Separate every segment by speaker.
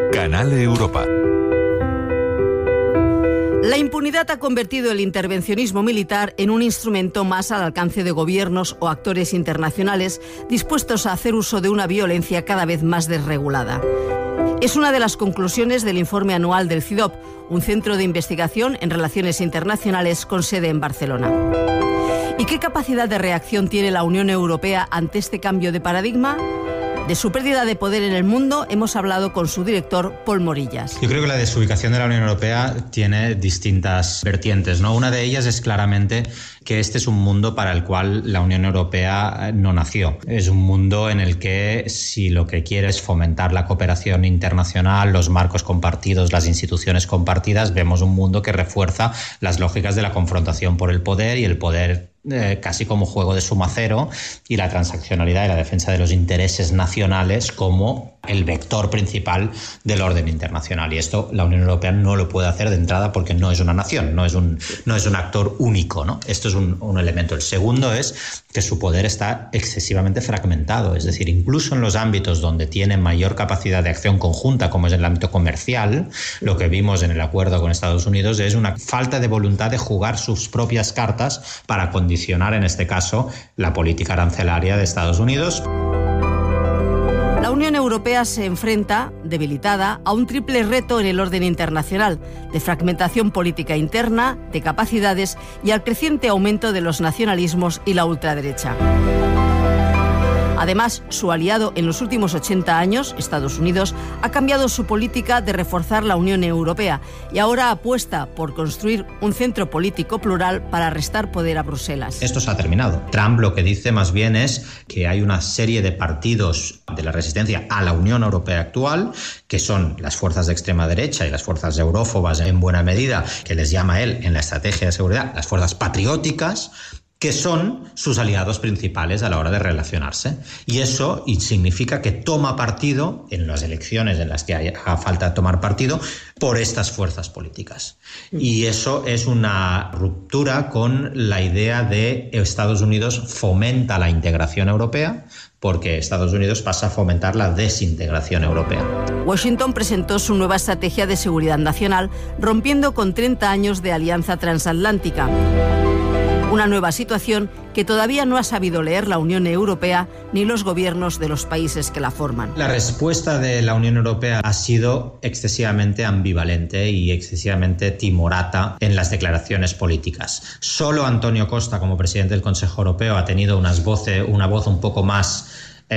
Speaker 1: Canal Europa.
Speaker 2: La impunidad ha convertido el intervencionismo militar en un instrumento más al alcance de gobiernos o actores internacionales dispuestos a hacer uso de una violencia cada vez más desregulada. Es una de las conclusiones del informe anual del CIDOB, un centro de investigación en relaciones internacionales con sede en Barcelona. ¿Y qué capacidad de reacción tiene la Unión Europea ante este cambio de paradigma? De su pérdida de poder en el mundo hemos hablado con su director, Pol Morillas.
Speaker 3: Yo creo que la desubicación de la Unión Europea tiene distintas vertientes, ¿no? Una de ellas es claramente que este es un mundo para el cual la Unión Europea no nació. Es un mundo en el que si lo que quiere es fomentar la cooperación internacional, los marcos compartidos, las instituciones compartidas, vemos un mundo que refuerza las lógicas de la confrontación por el poder y el poder casi como juego de suma cero, y la transaccionalidad y la defensa de los intereses nacionales como el vector principal del orden internacional. Y esto la Unión Europea no lo puede hacer de entrada porque no es una nación, no es un actor único, ¿no? Esto es un elemento. El segundo es que su poder está excesivamente fragmentado, es decir, incluso en los ámbitos donde tiene mayor capacidad de acción conjunta, como es en el ámbito comercial, lo que vimos en el acuerdo con Estados Unidos es una falta de voluntad de jugar sus propias cartas para condicionar, en este caso, la política arancelaria de Estados Unidos.
Speaker 2: La Unión Europea se enfrenta, debilitada, a un triple reto en el orden internacional, de fragmentación política interna, de capacidades y al creciente aumento de los nacionalismos y la ultraderecha. Además, su aliado en los últimos 80 años, Estados Unidos, ha cambiado su política de reforzar la Unión Europea y ahora apuesta por construir un centro político plural para restar poder a Bruselas.
Speaker 3: Esto se ha terminado. Trump lo que dice más bien es que hay una serie de partidos de la resistencia a la Unión Europea actual, que son las fuerzas de extrema derecha y las fuerzas eurófobas en buena medida, que les llama él en la estrategia de seguridad las fuerzas patrióticas, que son sus aliados principales a la hora de relacionarse. Y eso significa que toma partido en las elecciones en las que haga falta tomar partido por estas fuerzas políticas. Y eso es una ruptura con la idea de Estados Unidos fomenta la integración europea, porque Estados Unidos pasa a fomentar la desintegración europea.
Speaker 2: Washington presentó su nueva estrategia de seguridad nacional, rompiendo con 30 años de alianza transatlántica. Una nueva situación que todavía no ha sabido leer la Unión Europea ni los gobiernos de los países que la forman.
Speaker 3: La respuesta de la Unión Europea ha sido excesivamente ambivalente y excesivamente timorata en las declaraciones políticas. Solo Antonio Costa, como presidente del Consejo Europeo, ha tenido una voz un poco más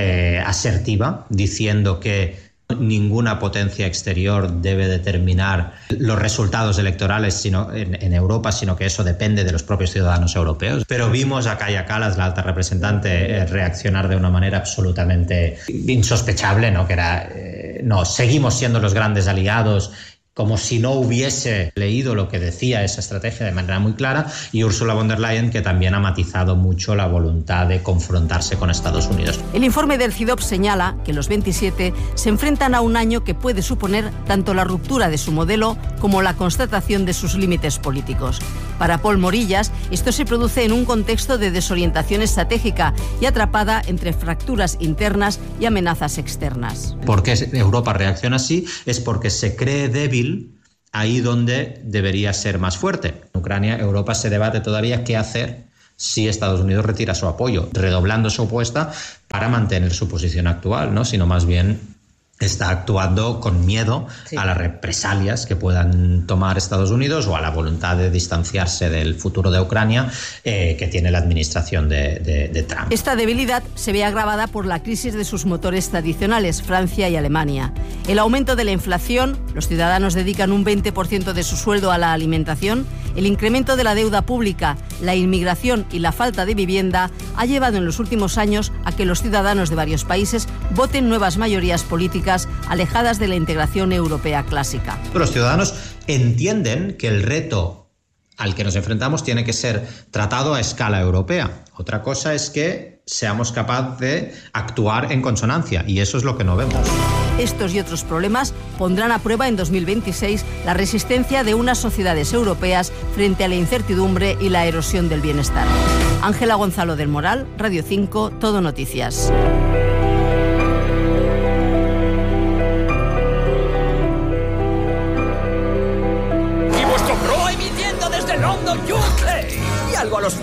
Speaker 3: asertiva, diciendo que ninguna potencia exterior debe determinar los resultados electorales en Europa, sino que eso depende de los propios ciudadanos europeos. Pero vimos a Kaja Kallas, la alta representante, reaccionar de una manera absolutamente insospechable, ¿no? Que era, seguimos siendo los grandes aliados, como si no hubiese leído lo que decía esa estrategia de manera muy clara, y Ursula von der Leyen, que también ha matizado mucho la voluntad de confrontarse con Estados Unidos.
Speaker 2: El informe del CIDOB señala que los 27 se enfrentan a un año que puede suponer tanto la ruptura de su modelo como la constatación de sus límites políticos. Para Pol Morillas, esto se produce en un contexto de desorientación estratégica y atrapada entre fracturas internas y amenazas externas.
Speaker 3: ¿Por qué Europa reacciona así? Es porque se cree débil ahí donde debería ser más fuerte. En Ucrania, Europa se debate todavía qué hacer si Estados Unidos retira su apoyo, redoblando su apuesta para mantener su posición actual, ¿no? Sino más bien está actuando con miedo a las represalias que puedan tomar Estados Unidos o a la voluntad de distanciarse del futuro de Ucrania que tiene la administración de Trump.
Speaker 2: Esta debilidad se ve agravada por la crisis de sus motores tradicionales, Francia y Alemania. El aumento de la inflación, los ciudadanos dedican un 20% de su sueldo a la alimentación, el incremento de la deuda pública, la inmigración y la falta de vivienda ha llevado en los últimos años a que los ciudadanos de varios países voten nuevas mayorías políticas alejadas de la integración europea clásica.
Speaker 3: Los ciudadanos entienden que el reto al que nos enfrentamos tiene que ser tratado a escala europea. Otra cosa es que seamos capaces de actuar en consonancia, y eso es lo que no vemos.
Speaker 2: Estos y otros problemas pondrán a prueba en 2026 la resistencia de unas sociedades europeas frente a la incertidumbre y la erosión del bienestar. Ángela Gonzalo del Moral, Radio 5, Todo Noticias.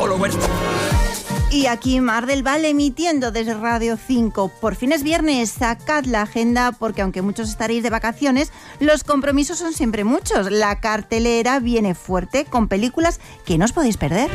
Speaker 1: followers.
Speaker 4: Y aquí Mar del Val emitiendo desde Radio 5. Por fin es viernes, sacad la agenda porque aunque muchos estaréis de vacaciones, los compromisos son siempre muchos. La cartelera viene fuerte con películas que no os podéis perder.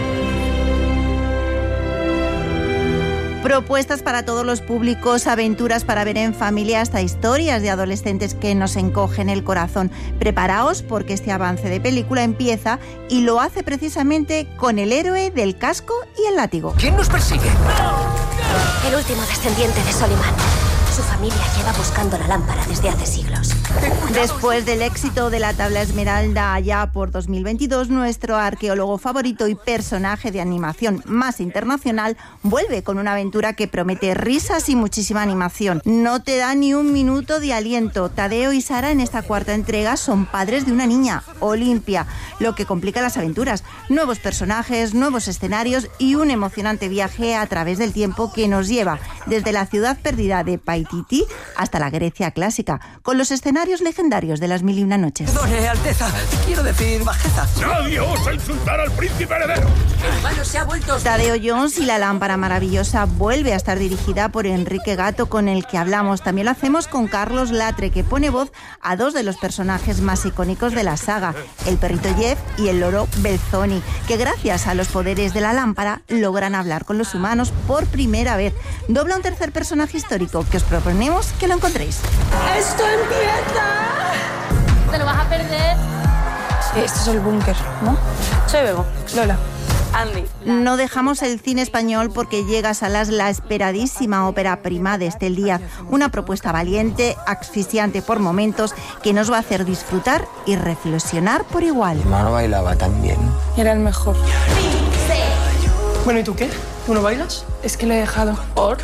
Speaker 4: Propuestas para todos los públicos, aventuras para ver en familia, hasta historias de adolescentes que nos encogen el corazón. Preparaos porque este avance de película empieza y lo hace precisamente con el héroe del casco y el látigo.
Speaker 1: ¿Quién nos persigue?
Speaker 5: El último descendiente de Soliman. Su familia lleva buscando la lámpara desde hace siglos.
Speaker 4: Después del éxito de la Tabla Esmeralda allá por 2022, nuestro arqueólogo favorito y personaje de animación más internacional vuelve con una aventura que promete risas y muchísima animación. No te da ni un minuto de aliento. Tadeo y Sara en esta cuarta entrega son padres de una niña, Olimpia, lo que complica las aventuras. Nuevos personajes, nuevos escenarios y un emocionante viaje a través del tiempo que nos lleva desde la ciudad perdida de Paititi hasta la Grecia clásica, con los escenarios legendarios de las Mil y una Noches.
Speaker 1: Perdone, Alteza, quiero decir bajeza.
Speaker 6: ¡Nadie osa insultar al príncipe heredero!
Speaker 5: El malo se ha vuelto...
Speaker 4: Tadeo Jones y la lámpara maravillosa vuelve a estar dirigida por Enrique Gato, con el que hablamos. También lo hacemos con Carlos Latre, que pone voz a dos de los personajes más icónicos de la saga, el perrito Jeff y el loro Belzoni, que gracias a los poderes de la lámpara logran hablar con los humanos por primera vez. Dobla un tercer personaje histórico que os proponemos que lo encontréis.
Speaker 5: ¡Esto empieza! Te lo vas a perder.
Speaker 7: Este es el búnker, ¿no?
Speaker 5: Soy Bebo.
Speaker 7: Lola.
Speaker 5: Andy.
Speaker 4: No dejamos el cine español porque llega a salas la esperadísima ópera prima de Estel Díaz, una propuesta valiente, asfixiante por momentos, que nos va a hacer disfrutar y reflexionar por igual.
Speaker 1: Mar bailaba tan bien.
Speaker 7: Era el mejor. Bueno, ¿y tú qué? ¿Tú no bailas? Es que le he dejado. ¿Por?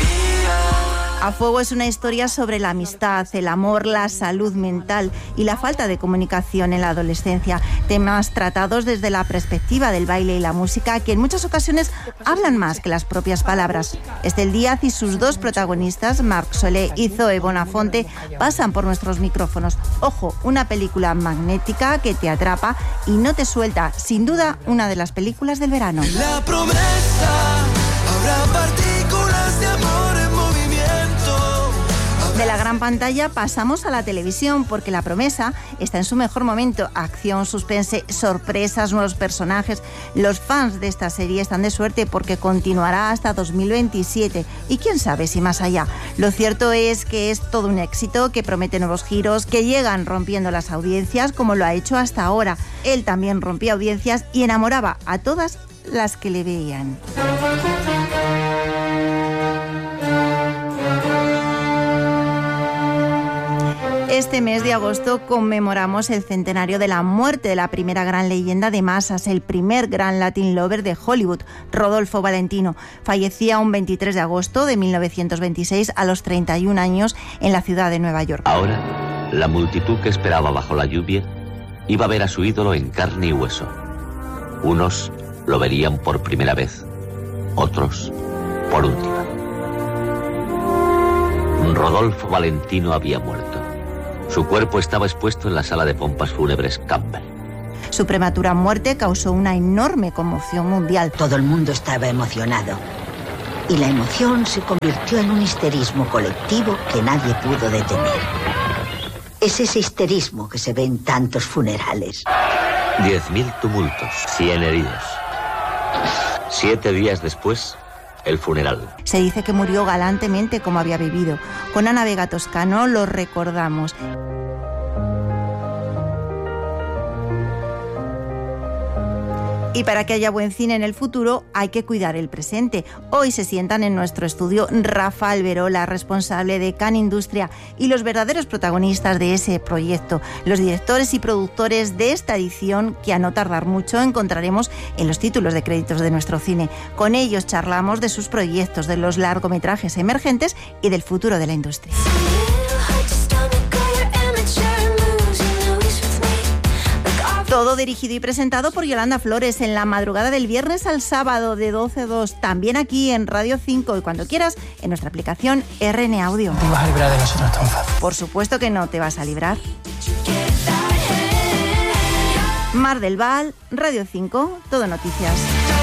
Speaker 4: A Fuego es una historia sobre la amistad, el amor, la salud mental y la falta de comunicación en la adolescencia. Temas tratados desde la perspectiva del baile y la música, que en muchas ocasiones hablan más que las propias palabras. Estel Díaz y sus dos protagonistas, Marc Solé y Zoe Bonafonte, pasan por nuestros micrófonos. Ojo, una película magnética que te atrapa y no te suelta. Sin duda, una de las películas del verano.
Speaker 8: La promesa, habrá partículas de amor en movimiento.
Speaker 4: De la gran pantalla pasamos a la televisión porque La Promesa está en su mejor momento. Acción, suspense, sorpresas, nuevos personajes. Los fans de esta serie están de suerte porque continuará hasta 2027 y quién sabe si más allá. Lo cierto es que es todo un éxito que promete nuevos giros que llegan rompiendo las audiencias como lo ha hecho hasta ahora. Él también rompía audiencias y enamoraba a todas las que le veían. Este mes de agosto conmemoramos el centenario de la muerte de la primera gran leyenda de masas, el primer gran Latin lover de Hollywood, Rodolfo Valentino. Fallecía un 23 de agosto de 1926 a los 31 años en la ciudad de Nueva York.
Speaker 9: Ahora, la multitud que esperaba bajo la lluvia iba a ver a su ídolo en carne y hueso. Unos lo verían por primera vez, otros por última. Rodolfo Valentino había muerto. Su cuerpo estaba expuesto en la sala de pompas fúnebres Campbell.
Speaker 4: Su prematura muerte causó una enorme conmoción mundial.
Speaker 10: Todo el mundo estaba emocionado. Y la emoción se convirtió en un histerismo colectivo que nadie pudo detener. Es ese histerismo que se ve en tantos funerales.
Speaker 9: 10.000 tumultos, 100 heridos. 7 días después, el funeral.
Speaker 4: Se dice que murió galantemente como había vivido. Con Ana Vega Toscano lo recordamos. Y para que haya buen cine en el futuro hay que cuidar el presente. Hoy se sientan en nuestro estudio Rafa Alberola, responsable de Cannes Industria, y los verdaderos protagonistas de ese proyecto, los directores y productores de esta edición que a no tardar mucho encontraremos en los títulos de créditos de nuestro cine. Con ellos charlamos de sus proyectos, de los largometrajes emergentes y del futuro de la industria. Todo dirigido y presentado por Yolanda Flores en la madrugada del viernes al sábado de 12 a 2, también aquí en Radio 5 y cuando quieras en nuestra aplicación RN Audio.
Speaker 1: Te vas a librar de nosotros tan fácil.
Speaker 4: Por supuesto que no te vas a librar. Mar del Val, Radio 5, Todo Noticias.